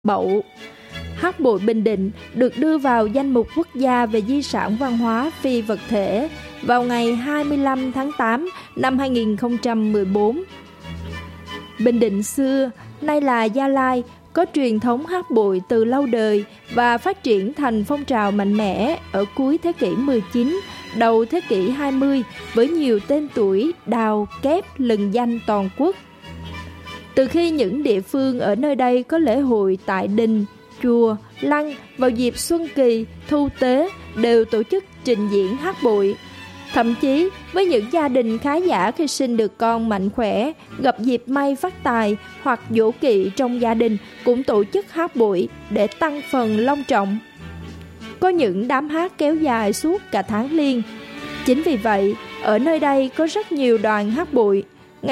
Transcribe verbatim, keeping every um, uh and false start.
Bậu. Hát bội Bình Định được đưa vào danh mục quốc gia về di sản văn hóa phi vật thể vào ngày hai mươi lăm tháng tám năm hai nghìn không trăm mười bốn. Bình Định xưa, nay là Gia Lai, có truyền thống hát bội từ lâu đời và phát triển thành phong trào mạnh mẽ ở cuối thế kỷ mười chín, đầu thế kỷ hai mươi với nhiều tên tuổi đào kép lừng danh toàn quốc. Từ khi những địa phương ở nơi đây có lễ hội tại đình, chùa, lăng vào dịp xuân kỳ, thu tế đều tổ chức trình diễn hát bội. Thậm chí với những gia đình khá giả khi sinh được con mạnh khỏe, gặp dịp may phát tài hoặc giỗ kỵ trong gia đình cũng tổ chức hát bội để tăng phần long trọng. Có những đám hát kéo dài suốt cả tháng liên. Chính vì vậy, ở nơi đây có rất nhiều đoàn hát bội.